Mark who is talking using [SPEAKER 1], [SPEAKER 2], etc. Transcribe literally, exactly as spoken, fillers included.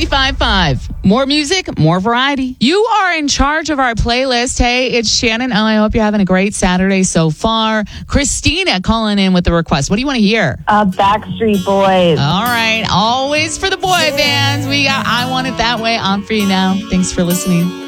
[SPEAKER 1] ninety-five point five. More music, more variety. You are in charge of our playlist. Hey, it's Shannon. Oh, I hope you're having a great Saturday so far. Christina calling in with the request. What do you want to hear?
[SPEAKER 2] Uh, Backstreet Boys.
[SPEAKER 1] All right. Always for the boy bands. We got I Want It That Way on for you now. Thanks for listening.